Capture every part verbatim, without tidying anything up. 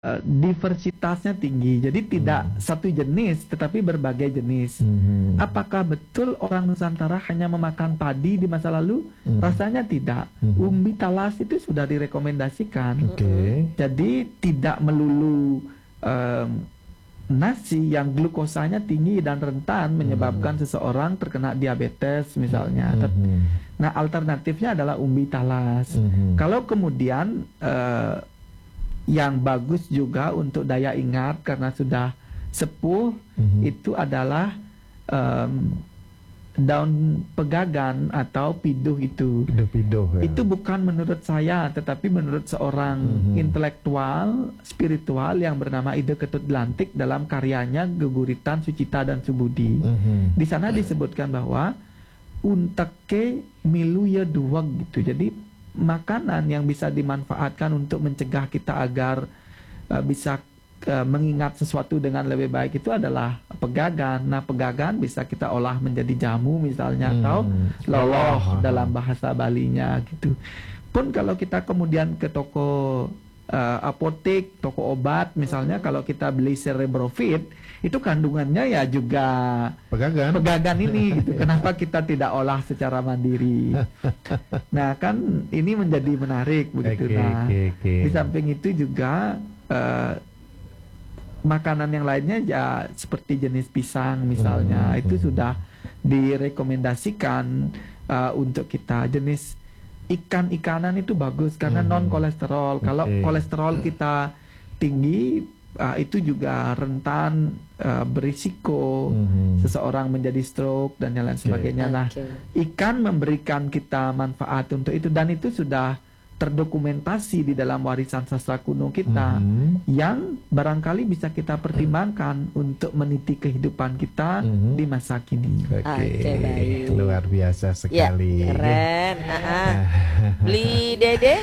uh, diversitasnya tinggi. Jadi tidak hmm. satu jenis, tetapi berbagai jenis. Hmm. Apakah betul orang Nusantara hanya memakan padi di masa lalu? Hmm. Rasanya tidak. Hmm. Umbi talas itu sudah direkomendasikan. Okay. Jadi tidak melulu um, nasi yang glukosanya tinggi dan rentan menyebabkan hmm. seseorang terkena diabetes misalnya. Hmm. Nah, alternatifnya adalah umbi talas. Hmm. Kalau kemudian uh, yang bagus juga untuk daya ingat karena sudah sepuh, hmm. itu adalah um, daun pegagan atau piduh itu. Piduh-piduh, ya. Itu bukan menurut saya, tetapi menurut seorang mm-hmm. intelektual spiritual yang bernama Ide Ketut Blantik dalam karyanya Geguritan Sucita dan Subudi. Mm-hmm. Di sana disebutkan bahwa unteke milu ya duwag gitu. Jadi makanan yang bisa dimanfaatkan untuk mencegah kita agar uh, bisa mengingat sesuatu dengan lebih baik itu adalah pegagan. Nah, pegagan bisa kita olah menjadi jamu misalnya, hmm. atau loloh oh. dalam bahasa Balinya gitu. Pun kalau kita kemudian ke toko uh, apotek, toko obat misalnya, kalau kita beli Cerebrofit, itu kandungannya ya juga pegagan. Pegagan ini gitu. Kenapa kita tidak olah secara mandiri? Nah, kan ini menjadi menarik begitu. Okay, nah, okay, okay. Di samping itu juga uh, makanan yang lainnya ya seperti jenis pisang misalnya, hmm, itu hmm. sudah direkomendasikan uh, untuk kita. Jenis ikan-ikanan itu bagus karena hmm. non kolesterol. Okay. Kalau kolesterol kita tinggi, uh, itu juga rentan uh, berisiko hmm. seseorang menjadi stroke dan lain sebagainya. Okay. Nah, ikan memberikan kita manfaat untuk itu, dan itu sudah terdokumentasi di dalam warisan sastra kuno kita, mm-hmm. yang barangkali bisa kita pertimbangkan untuk meniti kehidupan kita mm-hmm. di masa kini. Oke, okay. Okay, luar biasa sekali. Ya, keren. Uh-huh. Beli Dede,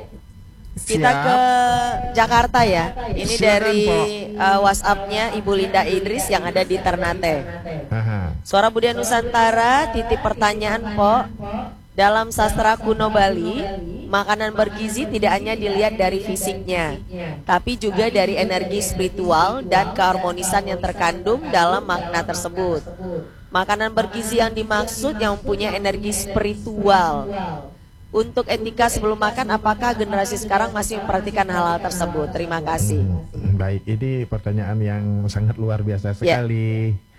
kita Siap. ke Jakarta ya. Ini Silakan, dari uh, WhatsApp-nya Ibu Linda Idris yang ada di Ternate. Aha. Suara Budaya Nusantara, titip pertanyaan, Po. Dalam sastra kuno Bali, makanan bergizi tidak hanya dilihat dari fisiknya, tapi juga dari energi spiritual dan keharmonisan yang terkandung dalam makna tersebut. Makanan bergizi yang dimaksud yang mempunyai energi spiritual. Untuk etika sebelum makan, apakah generasi sekarang masih memperhatikan hal-hal tersebut? Terima kasih. Hmm, baik, ini pertanyaan yang sangat luar biasa sekali. Yeah.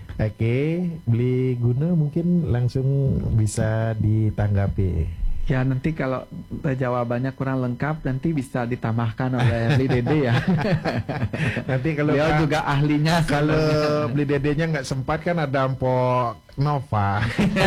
Oke, Beli Guna mungkin langsung bisa ditanggapi. Ya, nanti kalau jawabannya kurang lengkap nanti bisa ditambahkan oleh Beli Dede ya. Nanti kalau beliau juga ahlinya. Kalau Beli Dedenya nggak sempat kan ada Mpok Nova.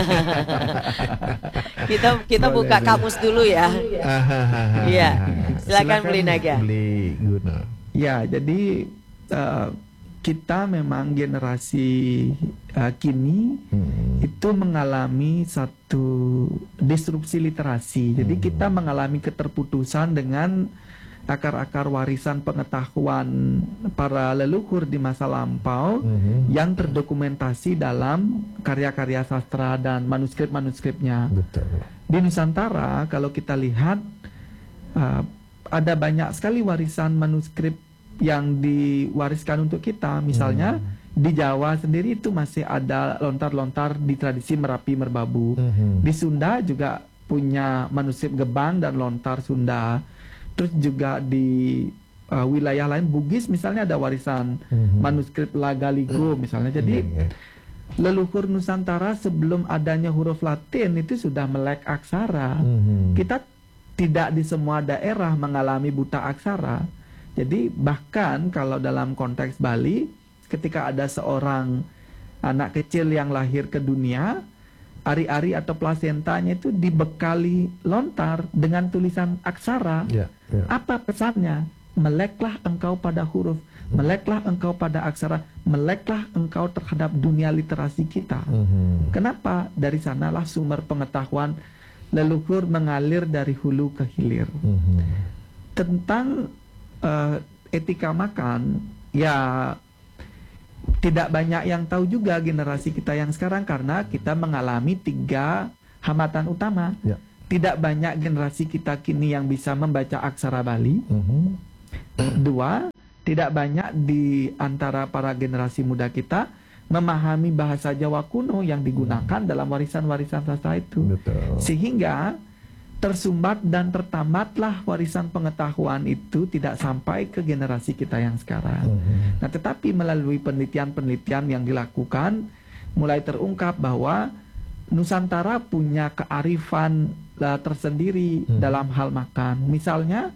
kita kita Boleh buka dulu. Kamus dulu ya. Iya, silakan Beli Naga. Beli Guna. Ya, jadi uh, kita memang generasi uh, kini hmm. itu mengalami satu disrupsi literasi. Jadi hmm. kita mengalami keterputusan dengan akar-akar warisan pengetahuan para leluhur di masa lampau hmm. yang terdokumentasi dalam karya-karya sastra dan manuskrip-manuskripnya. Betul. Di Nusantara kalau kita lihat uh, ada banyak sekali warisan manuskrip yang diwariskan untuk kita. Misalnya hmm. di Jawa sendiri itu masih ada lontar-lontar di tradisi Merapi Merbabu. Hmm. Di Sunda juga punya manuskrip Gebang dan lontar Sunda. Terus juga di uh, wilayah lain Bugis misalnya ada warisan hmm. manuskrip Lagaligo misalnya. Jadi hmm. leluhur Nusantara sebelum adanya huruf Latin itu sudah melek aksara. Hmm. Kita tidak di semua daerah mengalami buta aksara. Jadi bahkan kalau dalam konteks Bali, ketika ada seorang anak kecil yang lahir ke dunia, ari-ari atau plasentanya itu dibekali lontar dengan tulisan aksara. Ya, ya. Apa pesannya? Meleklah engkau pada huruf, meleklah engkau pada aksara, meleklah engkau terhadap dunia literasi kita. Mm-hmm. Kenapa? Dari sanalah sumber pengetahuan leluhur mengalir dari hulu ke hilir. Mm-hmm. Tentang Uh, etika makan, ya tidak banyak yang tahu juga generasi kita yang sekarang karena kita mengalami tiga hambatan utama. Ya. Tidak banyak generasi kita kini yang bisa membaca aksara Bali. Uh-huh. Dua, tidak banyak di antara para generasi muda kita memahami bahasa Jawa kuno yang digunakan dalam warisan-warisan sastra itu. Betul. Sehingga tersumbat dan tertambatlah warisan pengetahuan itu tidak sampai ke generasi kita yang sekarang. Mm-hmm. Nah, tetapi melalui penelitian-penelitian yang dilakukan, mulai terungkap bahwa Nusantara punya kearifan uh, tersendiri mm. dalam hal makan. Misalnya,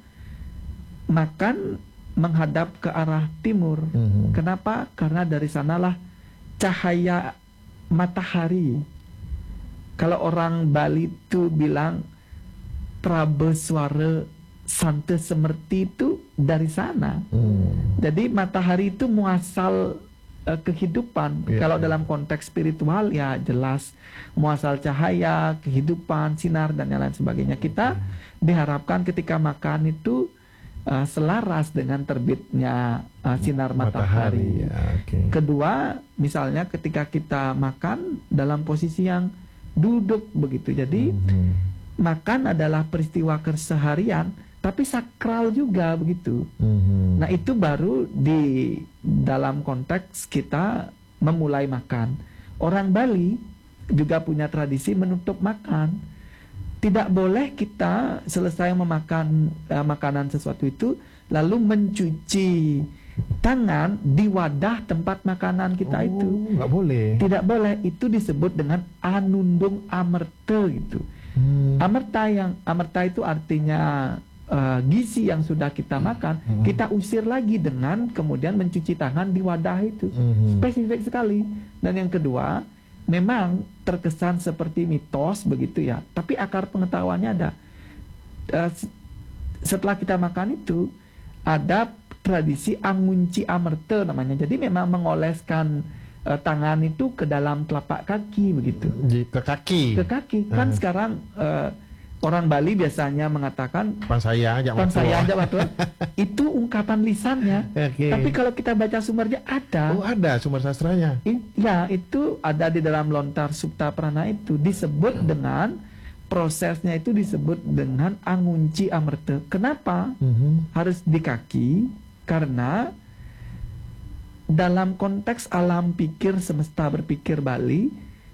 makan menghadap ke arah timur. Mm-hmm. Kenapa? Karena dari sanalah cahaya matahari. Kalau orang Bali itu bilang Prabe suara sante semerti itu dari sana. Hmm. Jadi matahari itu muasal uh, kehidupan. Yeah, Kalau yeah. dalam konteks spiritual ya jelas muasal cahaya, kehidupan, sinar dan yang lain sebagainya. Kita hmm. diharapkan ketika makan itu uh, selaras dengan terbitnya uh, sinar matahari. matahari. Ya, okay. Kedua, misalnya ketika kita makan dalam posisi yang duduk begitu. Jadi hmm. makan adalah peristiwa keseharian, tapi sakral juga begitu. Mm-hmm. Nah, itu baru di dalam konteks kita memulai makan. Orang Bali juga punya tradisi menutup makan. Tidak boleh kita selesai memakan uh, makanan sesuatu itu lalu mencuci tangan di wadah tempat makanan kita. Oh, itu nggak boleh. Tidak boleh. Itu disebut dengan anundung amerte gitu. Hmm. Amerta yang amerta itu artinya uh, gizi yang sudah kita makan, hmm. kita usir lagi dengan kemudian mencuci tangan di wadah itu. Hmm. Spesifik sekali. Dan yang kedua, memang terkesan seperti mitos begitu ya, tapi akar pengetahuannya ada. Uh, setelah kita makan itu ada tradisi angunci amerte namanya. Jadi memang mengoleskan uh, tangan itu ke dalam telapak kaki begitu. Ke kaki. Ke kaki. Kan uh. sekarang uh, orang Bali biasanya mengatakan pan saya aja pan saya aja waktu itu ungkapan lisannya. Okay. Tapi kalau kita baca sumbernya ada. Oh, ada sumber sastranya. I, ya, itu ada di dalam Lontar Supta Prana itu disebut hmm. dengan prosesnya itu disebut dengan angunci amerte. Kenapa? Hmm. Harus di kaki? Karena dalam konteks alam pikir semesta berpikir Bali,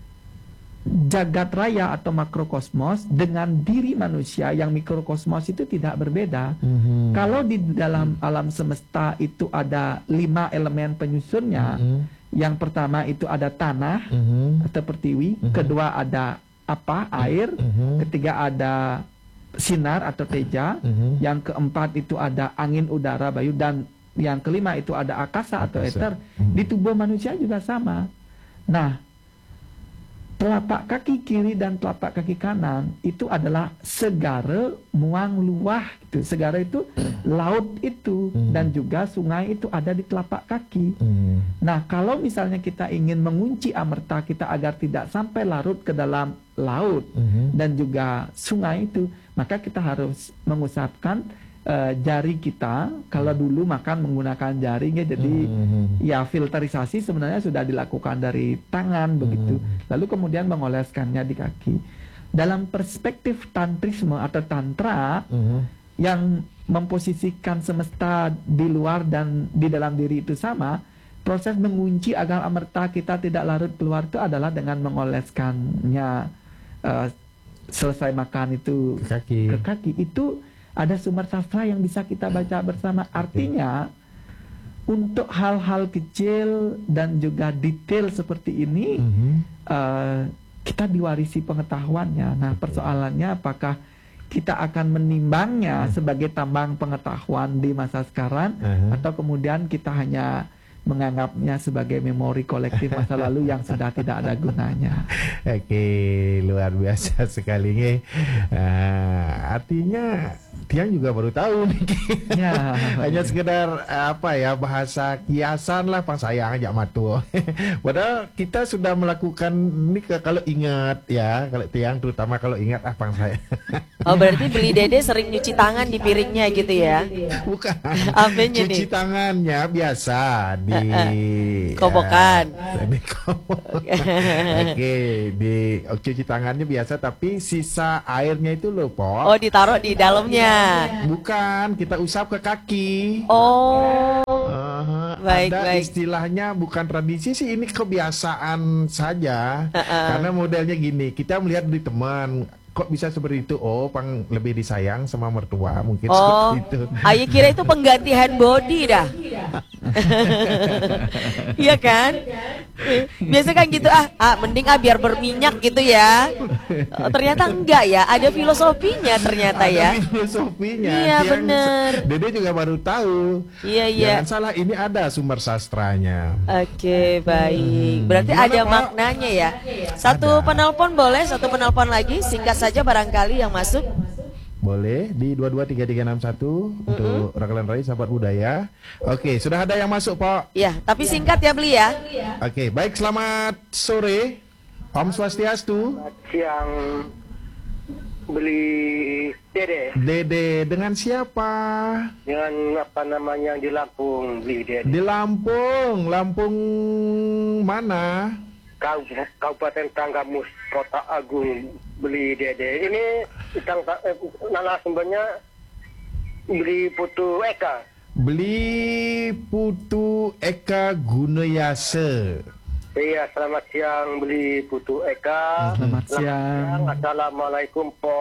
jagat raya atau makrokosmos dengan diri manusia yang mikrokosmos itu tidak berbeda. Mm-hmm. Kalau di dalam alam semesta itu ada lima elemen penyusunnya, mm-hmm. yang pertama itu ada tanah mm-hmm. atau pertiwi, mm-hmm. kedua ada apa air, mm-hmm. ketiga ada sinar atau teja, mm-hmm. yang keempat itu ada angin, udara, bayu, dan yang kelima itu ada akasa, akasa. atau eter. Mm-hmm. Di tubuh manusia juga sama. Nah, telapak kaki kiri dan telapak kaki kanan itu adalah segara muang luah gitu. Segara itu laut itu hmm. dan juga sungai itu ada di telapak kaki. Hmm. Nah, kalau misalnya kita ingin mengunci amerta kita agar tidak sampai larut ke dalam laut hmm. dan juga sungai itu, maka kita harus mengusapkan Uh, jari kita. Kalau dulu makan menggunakan jari ya, jadi mm-hmm. ya filterisasi sebenarnya sudah dilakukan dari tangan begitu. Mm-hmm. Lalu kemudian mengoleskannya di kaki. Dalam perspektif tantrisme atau tantra mm-hmm. yang memposisikan semesta di luar dan di dalam diri itu sama, proses mengunci agar amerta kita tidak larut keluar itu adalah dengan mengoleskannya uh, selesai makan itu ke kaki. Ke kaki itu ada sumber sastra yang bisa kita baca bersama. Artinya untuk hal-hal kecil dan juga detail seperti ini mm-hmm. uh, kita diwarisi pengetahuannya. Nah, persoalannya apakah kita akan menimbangnya uh-huh. sebagai tambang pengetahuan di masa sekarang uh-huh. atau kemudian kita hanya menganggapnya sebagai memori kolektif masa lalu yang sudah tidak ada gunanya. Oke, luar biasa sekali nih. Uh, artinya Tiang juga baru tahu nih. Ya, hanya sekedar apa ya bahasa kiasan lah, pas saya aja matu. Padahal kita sudah melakukan ini kalau ingat ya, kalau Tiang terutama kalau ingat apa saya. Oh, berarti Beli Dede sering nyuci tangan di piringnya gitu ya? Bukan. Apanya cuci nih? Tangannya biasa di Kobokan. Ya, di kobokan. Oke, di oh, cuci tangannya biasa tapi sisa airnya itu loh, Po. Oh, ditaruh di dalamnya. Bukan, kita usap ke kaki. Oh. Uh, baik, ada baik. istilahnya bukan tradisi sih, ini kebiasaan saja. Uh-uh. Karena modelnya gini, kita melihat dari teman, kok bisa seperti itu? Oh, pang lebih disayang sama mertua, mungkin Oh, seperti itu. Ayo kira itu pengganti hand body dah. Iya kan? Biasa kan gitu, ah, ah mending ah biar berminyak gitu ya. Oh, ternyata enggak ya, ada filosofinya ternyata ya. Ada filosofinya. Iya, Yang bener. Dede juga baru tahu. Iya, iya. Jangan salah, ini ada sumber sastranya. Oke, baik. Berarti Gimana, ada Pak? maknanya ya. Satu Ada. penelpon boleh, satu penelpon lagi, singkat saja barangkali yang masuk. Boleh di dua dua tiga tiga enam satu untuk Raglan Rai sahabat budaya. Oke, sudah ada yang masuk, Pak. Ya, tapi singkat ya beli ya. Oke, baik, selamat sore. Om Swastiastu. Siang beli Dede Dede dengan siapa? dengan apa namanya di Lampung beli Dede. Di Lampung. Lampung mana? Kau Kabupaten Tanggamus Kota Agung beli Dede. Ini tentang eh, narasumbernya beli Putu Eka. Beli Putu Eka Gunayase. Iya, selamat siang beli Putu Eka. Selamat siang. Assalamualaikum Po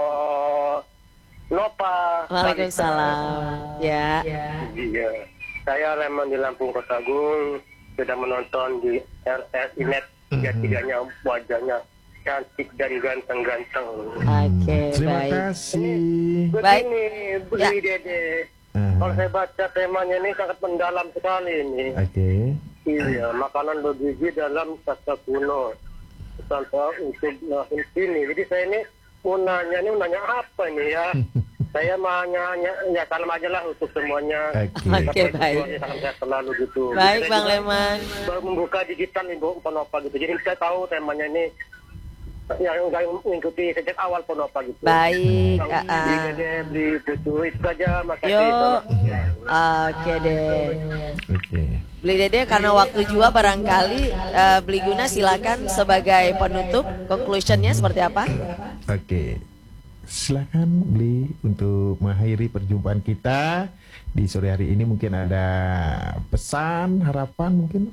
Nopa. Waalaikumsalam. Ya. Iya. Saya Raymond di Lampung Kota Agung, sudah menonton di R R I Net. Tiga-tiganya wajahnya cantik dan ganteng-ganteng. Oke, Terima baik. kasih. Baik. Begini, beli Ya. Dede. Ah. Kalau saya baca temanya ini sangat mendalam sekali ini. Oke. Iya, makanan bergizi dalam sastra kuno. Tanpa untuk langsung sini. Jadi saya ini mau nanya, ini mau nanya apa ini ya? Saya mau nanya, ya salam aja lah untuk semuanya. Oke. Oke, baik. Salam saya selalu gitu. Baik, Saya Bang juga Leman. baru membuka digital Ibu Ponopa gitu. Jadi saya tahu temanya ini yang nggak mengikuti sejak awal Ponopa gitu. Baik. Beli ah, ah. Dede, beli Putu, itu saja. Makasih. Yuk. Selamat. Oke deh. Oke. Beli Dede karena waktu juga barangkali eh, Beli Guna silakan sebagai penutup conclusionnya seperti apa? Oke. Silakan Beli untuk mengakhiri perjumpaan kita di sore hari ini. Mungkin ada pesan, harapan mungkin.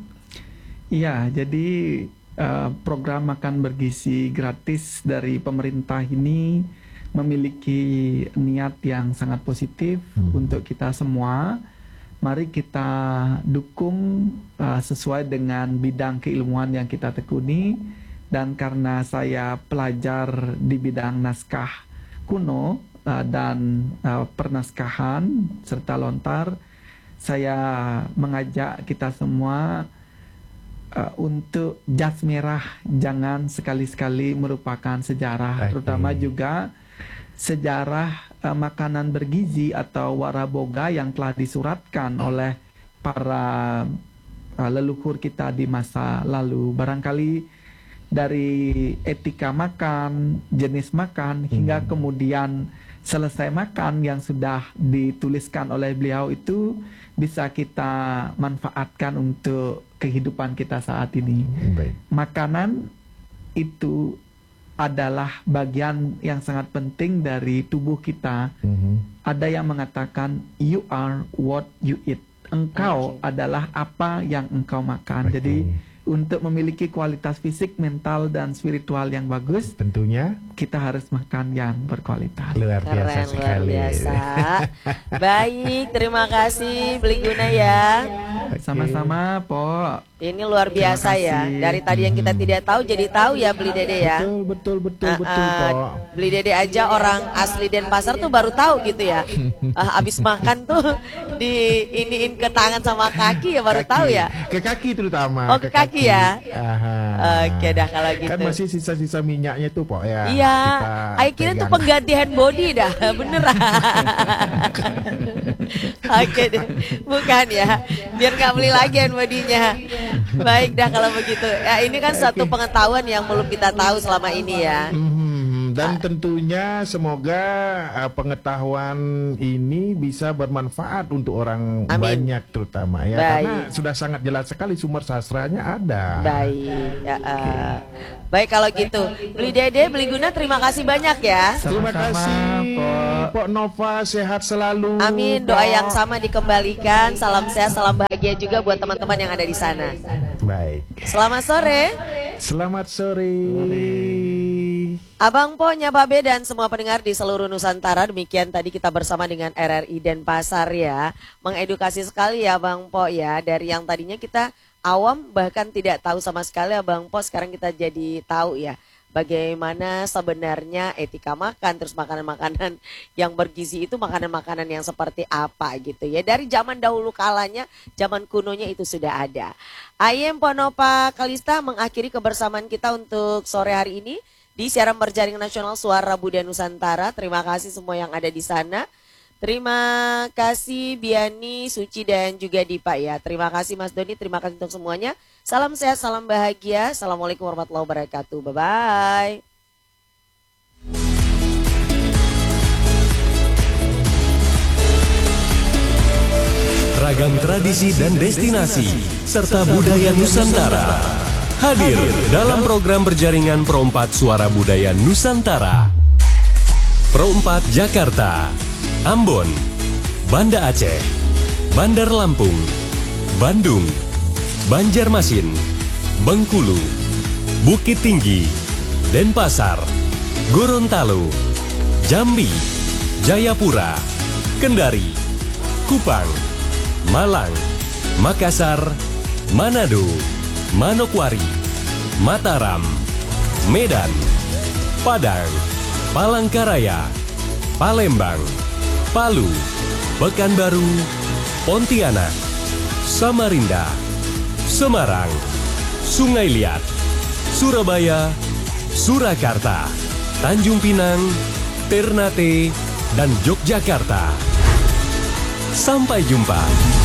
Iya, jadi eh, program makan bergizi gratis dari pemerintah ini memiliki niat yang sangat positif Hmm. untuk kita semua. Mari kita dukung eh, sesuai dengan bidang keilmuan yang kita tekuni. Dan karena saya pelajar di bidang naskah kuno uh, dan uh, pernaskahan serta lontar, saya mengajak kita semua uh, untuk jas merah jangan sekali-sekali merupakan sejarah, Oke. terutama juga sejarah uh, makanan bergizi atau waraboga yang telah disuratkan oleh para uh, leluhur kita di masa lalu. Barangkali dari etika makan, jenis makan, hingga Hmm. kemudian selesai makan yang sudah dituliskan oleh beliau itu bisa kita manfaatkan untuk kehidupan kita saat ini. Baik. Makanan itu adalah bagian yang sangat penting dari tubuh kita. Mhm. Ada yang mengatakan you are what you eat. Engkau adalah apa yang engkau makan. Oke. Jadi untuk memiliki kualitas fisik, mental, dan spiritual yang bagus, Tentunya kita harus makan yang berkualitas. luar biasa Keren, luar sekali. biasa. Baik, terima kasih Beli Guna ya. Sama-sama, Po. Ini luar biasa Terima ya. kasih. Dari tadi yang kita tidak tahu jadi tahu ya Beli Dede ya. Betul, betul, betul, Ah, betul, ah, Pak. Beli Dede aja orang asli Denpasar tuh baru tahu gitu ya. Ah, abis makan tuh di iniin ke tangan sama kaki ya baru Kaki. tahu ya. Ke kaki terutama. Oh, ke kaki ya? Aha. Oke dah kalau gitu. Kan masih sisa-sisa minyaknya tuh, Pak ya. Iya, Kita Ayo kira tuh pegang. pengganti hand body dah, beneran. Oke deh, bukan ya, biar nggak beli lagi hand bodinya. Baik dah kalau begitu. Ya ini kan satu pengetahuan yang belum kita tahu selama ini ya. Mhm. Hmm, dan tentunya semoga uh, pengetahuan ini bisa bermanfaat untuk orang Amin. banyak terutama ya. Baik. Karena sudah sangat jelas sekali sumber sastranya ada. Baik, ya, uh, baik kalau gitu. Beli Dede, Beli Guna, terima kasih banyak ya. Terima Sama-sama, kasih, Pok. Pok Nova, sehat selalu. Amin, doa yang sama dikembalikan. Salam sehat, salam bahagia juga buat teman-teman yang ada di sana. Baik. Selamat sore. Selamat sore. Abang Po, Nyapa Be, dan semua pendengar di seluruh Nusantara. Demikian tadi kita bersama dengan R R I Denpasar ya. Mengedukasi sekali ya Bang Po ya. Dari yang tadinya kita awam bahkan tidak tahu sama sekali Abang Po, sekarang kita jadi tahu ya. Bagaimana sebenarnya etika makan, terus makanan-makanan yang bergizi itu makanan-makanan yang seperti apa gitu ya. Dari zaman dahulu kalanya, zaman kunonya itu sudah ada. Ayem Ponopa Kalista mengakhiri kebersamaan kita untuk sore hari ini di siaran berjaring nasional Suara Budaya Nusantara. Terima kasih semua yang ada di sana. Terima kasih Biani, Suci, dan juga Dipa ya. Terima kasih Mas Doni, terima kasih untuk semuanya. Salam sehat, salam bahagia. Assalamualaikum warahmatullahi wabarakatuh. Bye-bye. Ragam tradisi dan destinasi, serta budaya Nusantara. Hadir dalam program berjaringan Pro empat Suara Budaya Nusantara. Pro empat Jakarta, Ambon, Banda Aceh, Bandar Lampung, Bandung, Banjarmasin, Bengkulu, Bukit Tinggi, Denpasar, Gorontalo, Jambi, Jayapura, Kendari, Kupang, Malang, Makassar, Manado, Manokwari, Mataram, Medan, Padang, Palangkaraya, Palembang, Palu, Pekanbaru, Pontianak, Samarinda, Semarang, Sungai Liat, Surabaya, Surakarta, Tanjung Pinang, Ternate, dan Yogyakarta. Sampai jumpa.